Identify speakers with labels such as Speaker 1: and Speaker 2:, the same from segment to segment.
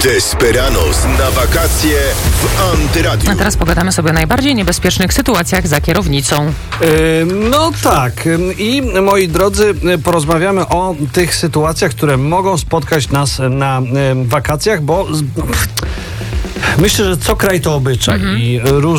Speaker 1: Desperados na wakacje w Antyradiu.
Speaker 2: A teraz pogadamy sobie o najbardziej niebezpiecznych sytuacjach za kierownicą.
Speaker 3: No tak. I moi drodzy, porozmawiamy o tych sytuacjach, które mogą spotkać nas na wakacjach, bo myślę, że co kraj to obyczaj i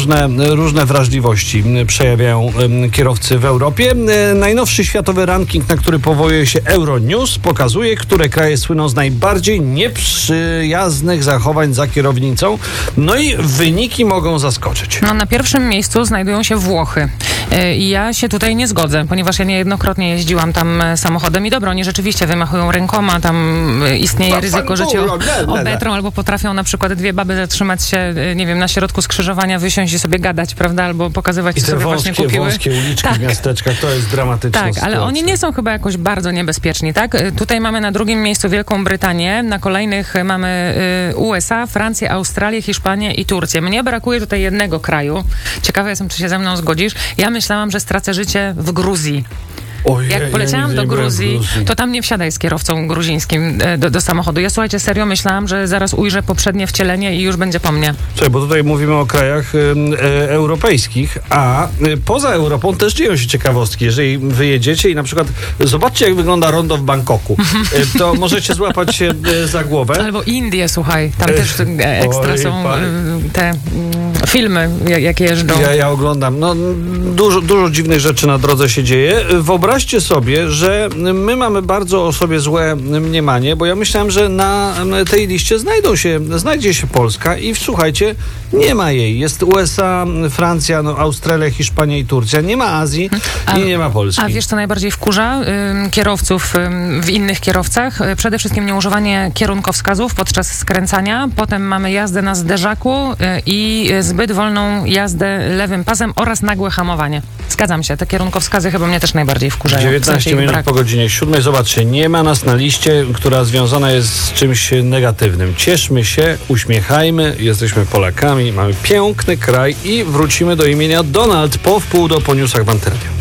Speaker 3: różne wrażliwości przejawiają kierowcy w Europie. Najnowszy światowy ranking, na który powołuje się Euronews, pokazuje, które kraje słyną z najbardziej nieprzyjaznych zachowań za kierownicą. No i wyniki mogą zaskoczyć.
Speaker 2: No, na pierwszym miejscu znajdują się Włochy. I ja się tutaj nie zgodzę, ponieważ ja niejednokrotnie jeździłam tam samochodem i dobro, oni rzeczywiście wymachują rękoma, tam istnieje ryzyko, że cię obetrą albo potrafią na przykład dwie baby zatrzymać się, nie wiem, na środku skrzyżowania, wysiąść i sobie gadać, prawda, albo pokazywać, co sobie właśnie kupiły.
Speaker 3: Wąskie uliczki w miasteczkach, to jest dramatyczna
Speaker 2: sytuacja. Ale oni nie są chyba jakoś bardzo niebezpieczni, tak? Tutaj mamy na drugim miejscu Wielką Brytanię, na kolejnych mamy USA, Francję, Australię, Hiszpanię i Turcję. Mnie brakuje tutaj jednego kraju. Ciekawa jestem, czy się ze mną zgodzisz. Ja myślałam, że stracę życie w Gruzji.
Speaker 3: Ojej,
Speaker 2: jak poleciałam do Gruzji, to tam nie wsiadaj z kierowcą gruzińskim do samochodu. Ja, słuchajcie, serio myślałam, że zaraz ujrzę poprzednie wcielenie i już będzie po mnie.
Speaker 3: Słuchaj, bo tutaj mówimy o krajach europejskich, a poza Europą też dzieją się ciekawostki. Jeżeli wyjedziecie i na przykład zobaczcie, jak wygląda rondo w Bangkoku, to możecie złapać się za głowę.
Speaker 2: Albo Indie, słuchaj, tam też ekstra są te filmy, jakie jeżdżą.
Speaker 3: Ja oglądam. No, dużo dziwnych rzeczy na drodze się dzieje. Wyobraźcie sobie, że my mamy bardzo o sobie złe mniemanie, bo ja myślałem, że na tej liście znajdzie się Polska i słuchajcie, nie ma jej. Jest USA, Francja, Australia, Hiszpania i Turcja. Nie ma Azji i nie ma Polski.
Speaker 2: A wiesz, co najbardziej wkurza kierowców w innych kierowcach? Przede wszystkim nieużywanie kierunkowskazów podczas skręcania. Potem mamy jazdę na zderzaku i zbyt wolną jazdę lewym pasem oraz nagłe hamowanie. Zgadzam się, te kierunkowskazy chyba mnie też najbardziej wkurzają.
Speaker 3: 19 minut po godzinie 7. Zobaczcie, nie ma nas na liście, która związana jest z czymś negatywnym. Cieszmy się, uśmiechajmy, jesteśmy Polakami, mamy piękny kraj i wrócimy do imienia Donald po wpół do po newsach w Antyradiu.